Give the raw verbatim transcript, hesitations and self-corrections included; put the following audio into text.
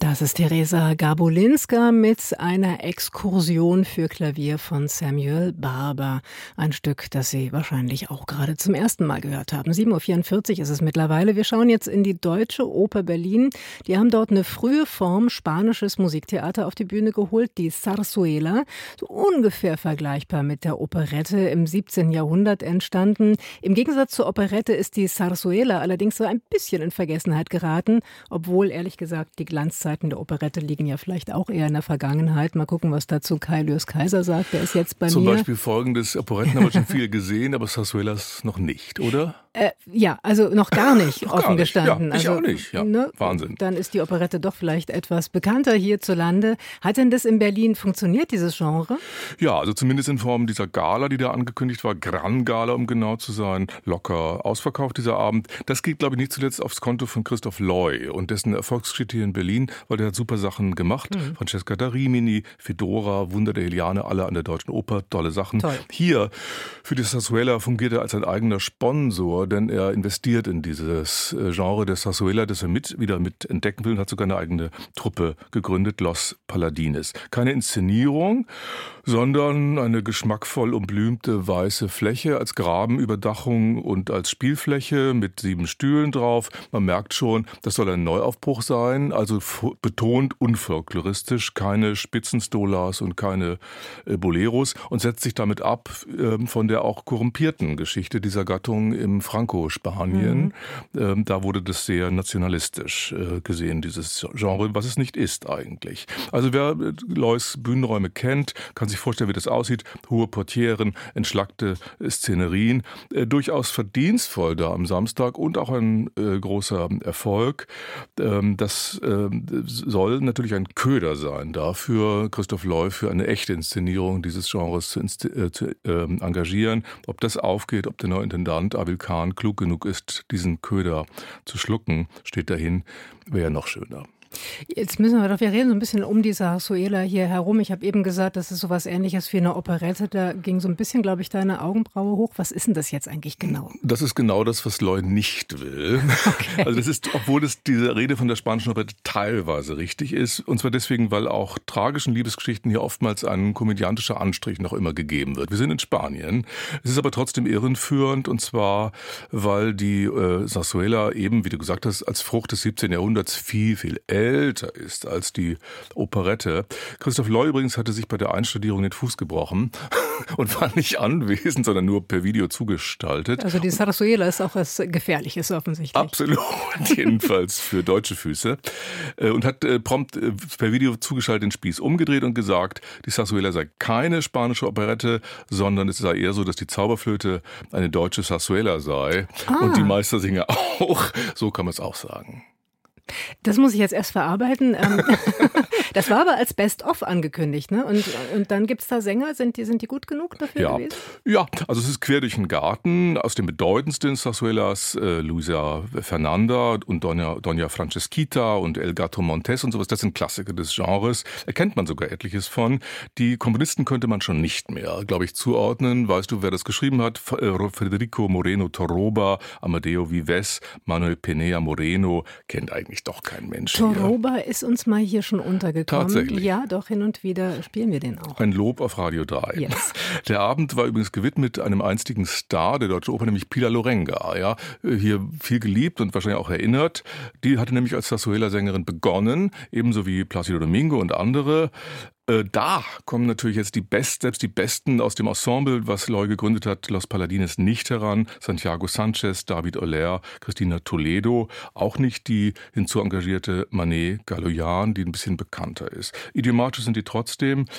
Das ist Teresa Garbolinska mit einer Exkursion für Klavier von Samuel Barber. Ein Stück, das Sie wahrscheinlich auch gerade zum ersten Mal gehört haben. sieben Uhr vierundvierzig ist es mittlerweile. Wir schauen jetzt in die Deutsche Oper Berlin. Die haben dort eine frühe Form spanisches Musiktheater auf die Bühne geholt, die Zarzuela. So ungefähr vergleichbar mit der Operette im siebzehnten Jahrhundert entstanden. Im Gegensatz zur Operette ist die Zarzuela allerdings so ein bisschen in Vergessenheit geraten, obwohl ehrlich gesagt die Glanzzeit der Operette liegen ja vielleicht auch eher in der Vergangenheit. Mal gucken, was dazu Kai Lürs Kaiser sagt. Der ist jetzt bei Zum mir. Zum Beispiel folgendes: Operetten haben wir schon viel gesehen, aber Zarzuelas noch nicht, oder? Äh, ja, also noch gar nicht, noch offen gar nicht. gestanden. Ja, ich also, auch nicht. Ja, ne, Wahnsinn. Dann ist die Operette doch vielleicht etwas bekannter hierzulande. Hat denn das in Berlin funktioniert, dieses Genre? Ja, also zumindest in Form dieser Gala, die da angekündigt war, Gran Gala, um genau zu sein, locker ausverkauft dieser Abend. Das geht, glaube ich, nicht zuletzt aufs Konto von Christoph Loy und dessen Erfolgsgeschichte hier in Berlin, weil der hat super Sachen gemacht. Mhm. Francesca da Rimini, Fedora, Wunder der Heliane, alle an der Deutschen Oper, tolle Sachen. Toll. Hier für die Zarzuela fungiert er als ein eigener Sponsor, denn er investiert in dieses Genre der Zarzuela, das er mit, wieder mit entdecken will und hat sogar eine eigene Truppe gegründet, Los Paladines. Keine Inszenierung, sondern eine geschmackvoll umblümte weiße Fläche als Grabenüberdachung und als Spielfläche mit sieben Stühlen drauf. Man merkt schon, das soll ein Neuaufbruch sein, also betont unfolkloristisch, keine Spitzenstolas und keine äh, Boleros und setzt sich damit ab äh, von der auch korrumpierten Geschichte dieser Gattung im Franco-Spanien. Mhm. Ähm, da wurde das sehr nationalistisch äh, gesehen, dieses Genre, was es nicht ist eigentlich. Also wer äh, Loys Bühnenräume kennt, kann sich vorstellen, wie das aussieht. Hohe Portieren, entschlackte Szenerien. Äh, durchaus verdienstvoll da am Samstag und auch ein äh, großer Erfolg. Ähm, das äh, soll natürlich ein Köder sein dafür, Christoph Loy für eine echte Inszenierung dieses Genres zu, äh, zu äh, engagieren. Ob das aufgeht, ob der neue Intendant Abil Khan klug genug ist, diesen Köder zu schlucken, steht dahin, wäre ja noch schöner. Jetzt müssen wir doch, wir reden so ein bisschen um die Zarzuela hier herum. Ich habe eben gesagt, das ist so was Ähnliches wie eine Operette. Da ging so ein bisschen, glaube ich, deine Augenbraue hoch. Was ist denn das jetzt eigentlich genau? Das ist genau das, was Loy nicht will. Okay. Also das ist, obwohl es diese Rede von der spanischen Operette teilweise richtig ist. Und zwar deswegen, weil auch tragischen Liebesgeschichten hier oftmals ein komödiantischer Anstrich noch immer gegeben wird. Wir sind in Spanien. Es ist aber trotzdem irreführend. Und zwar, weil die äh, Zarzuela eben, wie du gesagt hast, als Frucht des siebzehnten Jahrhunderts viel, viel älter ist als die Operette. Christoph Loy übrigens hatte sich bei der Einstudierung den Fuß gebrochen und war nicht anwesend, sondern nur per Video zugestaltet. Also die Zarzuela ist auch was Gefährliches offensichtlich. Absolut, jedenfalls für deutsche Füße. Und hat prompt per Video zugeschaltet den Spieß umgedreht und gesagt, die Zarzuela sei keine spanische Operette, sondern es sei eher so, dass die Zauberflöte eine deutsche Zarzuela sei. Ah. Und die Meistersinger auch. So kann man es auch sagen. Das muss ich jetzt erst verarbeiten. Das war aber als Best-of angekündigt, ne? Und, und dann gibt es da Sänger, sind die, sind die gut genug dafür ja. gewesen? Ja, also es ist quer durch den Garten. Aus den bedeutendsten Zarzuelas, äh, Luisa Fernanda und Doña, Doña Francisquita und El Gato Montes und sowas, das sind Klassiker des Genres. Erkennt man sogar etliches von. Die Komponisten könnte man schon nicht mehr, glaube ich, zuordnen. Weißt du, wer das geschrieben hat? Federico Moreno Torroba, Amadeo Vives, Manuel Pinea Moreno, kennt eigentlich doch kein Mensch. Torroba hier. Ist uns mal hier schon untergekommen. Tatsächlich. Ja, doch, hin und wieder spielen wir den auch. Ein Lob auf Radio drei. Yes. Der Abend war übrigens gewidmet einem einstigen Star der Deutschen Oper, nämlich Pilar Lorenga. Ja, hier viel geliebt und wahrscheinlich auch erinnert. Die hatte nämlich als Zarzuela-Sängerin begonnen, ebenso wie Plácido Domingo und andere. Da kommen natürlich jetzt die Best, selbst die Besten aus dem Ensemble, was Loy gegründet hat, Los Paladines, nicht heran. Santiago Sanchez, David Oller, Christina Toledo, auch nicht die hinzu engagierte Manet Galoyan, die ein bisschen bekannter ist. Idiomatisch sind die trotzdem.